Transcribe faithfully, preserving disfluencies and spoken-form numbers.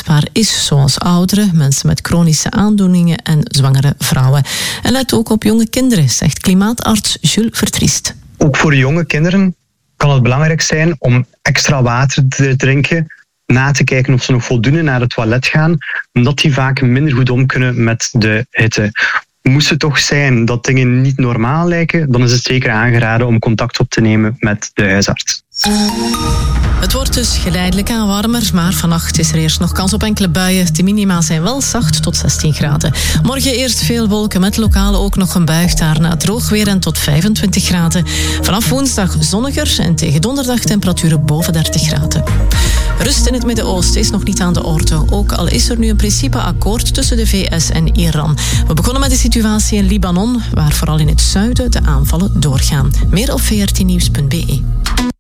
kwetsbaar is, zoals ouderen, mensen met chronische aandoeningen en zwangere vrouwen. En let ook op jonge kinderen, zegt klimaatarts Jules Vertriest. Ook voor jonge kinderen kan het belangrijk zijn om extra water te drinken, na te kijken of ze nog voldoende naar het toilet gaan, omdat die vaak minder goed om kunnen met de hitte. Moest het toch zijn dat dingen niet normaal lijken, dan is het zeker aangeraden om contact op te nemen met de huisarts. Het wordt dus geleidelijk aan warmer, maar vannacht is er eerst nog kans op enkele buien. De minima zijn wel zacht tot zestien graden. Morgen eerst veel wolken met lokaal ook nog een bui, daarna droog weer en tot vijfentwintig graden. Vanaf woensdag zonniger en tegen donderdag temperaturen boven dertig graden. Rust in het Midden-Oosten is nog niet aan de orde, ook al is er nu een principeakkoord tussen de V S en Iran. We begonnen met de situatie in Libanon, waar vooral in het zuiden de aanvallen doorgaan. Meer op v r t nieuws punt b e.